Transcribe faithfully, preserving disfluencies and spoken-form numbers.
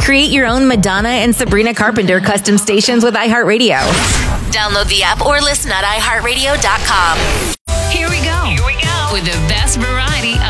Create your own Madonna and Sabrina Carpenter custom stations with iHeartRadio. Download the app or listen at i heart radio dot com. Here we go. Here we go. With the best variety